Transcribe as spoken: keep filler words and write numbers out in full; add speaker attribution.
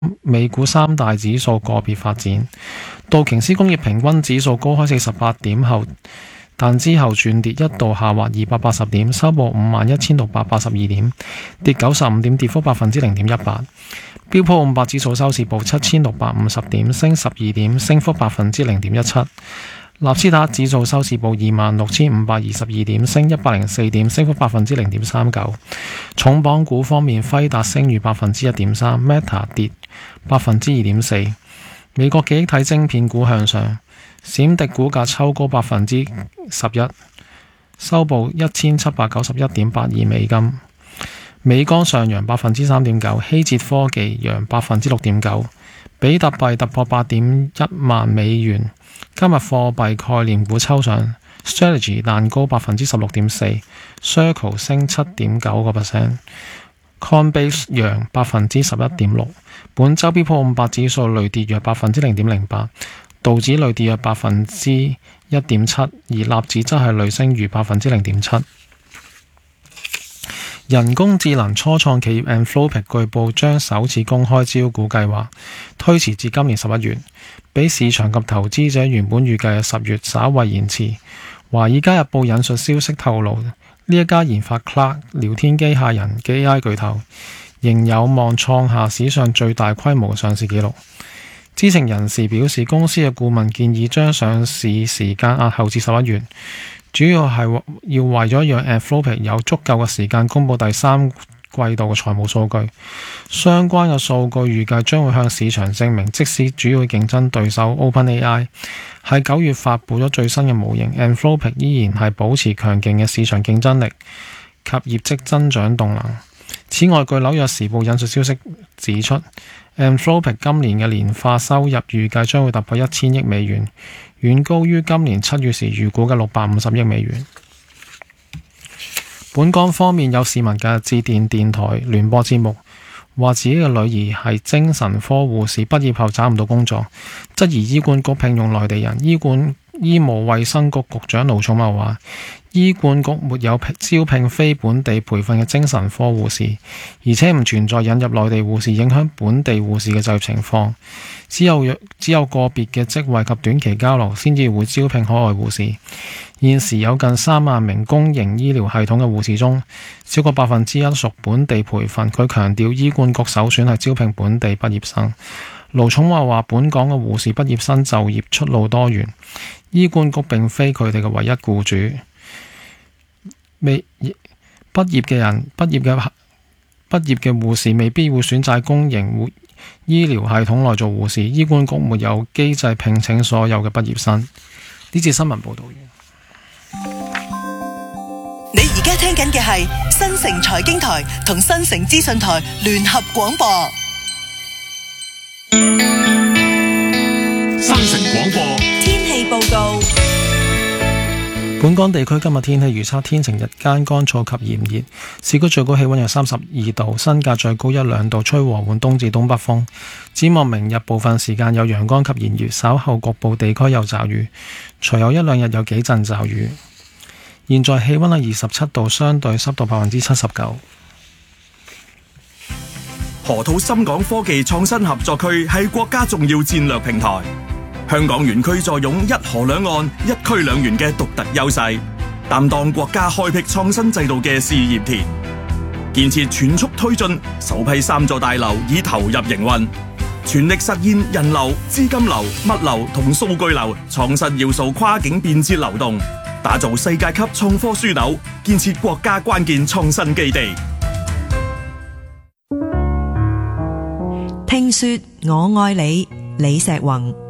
Speaker 1: 美股三大指數個別發展，道瓊斯工業平均指數高開四十八點後，但之後轉跌，一度下滑二百八十點，收報五萬一千六百八十二點，跌九十五點，跌幅百分之零點一八。標普五百指數收市報七千六百五十點，升十二點，升幅百分之零點一七。納斯達克指數收市報二萬六千五百二十二點，升一百零四點，升幅百分之零點三九。重磅股方面，輝達升逾百分之一點三 ，Meta 跌百分之二點四。美國記憶體晶片股向上，閃迪股價抽高百分之十一，收報一千七百九十一點八二美金。美光上揚百分之三點九，希捷科技揚百分之六點九。比特幣突破八點一萬美元。今日貨幣概念股抽上 ，Strategy 彈高百分之十六點四 ，Circle 升七點九個 percent，Coinbase 揚百分之十一點六。本周標普五百指數累跌約百分之零點零八，道指累跌約百分之一點七，而納指則係累升逾百分之零點七。人工智能初創企業 Anthropic 據報將首次公開招股計劃推遲至今年十一月，比市場及投資者原本預計嘅十月稍為延遲。華爾街日報引述消息透露，呢一家研發 Claude 聊天機械人嘅 A I 巨頭仍有望創下史上最大規模上市紀錄。知情人士表示，公司嘅顧問建議將上市時間押後至十一月。主要係要為咗讓 Anthropic 有足夠嘅時間公佈第三季度嘅財務數據，相關嘅數據預計將會向市場證明，即使主要競爭對手 OpenAI 喺九月發布咗最新嘅模型 ，Anthropic 依然係保持強勁嘅市場競爭力及業績增長動能。此外，據紐約時報引述消息指出， Anthropic 今年嘅年化收入預計將會突破一千億美元，遠高於今年七月時預估嘅六百五十億美元。本港方面，有市民近日致電電台聯播節目，話自己嘅女兒係精神科護士，畢業後找唔到工作，質疑醫管局聘用內地人。醫管醫務衛生局局長盧寵茂話，醫管局沒有招聘非本地培訓嘅精神科護士，而且唔存在引入內地護士影響本地護士嘅就業情況。只有只有個別嘅職位及短期交流先至會招聘海外護士。現時有近三萬名公營醫療系統嘅護士中，超過百分之一屬本地培訓。佢強調醫管局首選係招聘本地畢業生。盧寵茂話，本港嘅護士畢業生就業出路多元，醫管局並非佢哋嘅唯一僱主。未畢業嘅人，畢業嘅畢業嘅護士未必會選擇公營醫療系統內做護士。醫管局沒有機制聘請所有嘅畢業生。呢節新聞報道完。
Speaker 2: 你而家聽緊嘅係新城財經台同新城資訊台聯合廣播。
Speaker 3: 新城廣播
Speaker 2: 天氣報告。
Speaker 1: 本港地區今日天氣預測，天晴，日間乾燥及炎熱，市區最高氣溫有三十二度，新界最高一兩度，吹和緩東至東北風。展望明日部分時間有陽光及炎熱，稍後局部地區有驟雨，隨後一兩日有幾陣驟雨。現在氣溫係二十七度，相對濕度百分之七十九。
Speaker 3: 河套深港科技創新合作區係國家重要戰略平台。香港園區坐擁一河兩岸、一區兩園嘅獨特優勢，擔當國家開闢創新制度嘅試驗田。建設全速推進，首批三座大樓已投入營運，全力實現人流、資金流、物流同數據流創新要素跨境便捷流動，打造世界級創科樞紐，建設國家關鍵創新基地。
Speaker 4: 聽說我愛你，李石宏。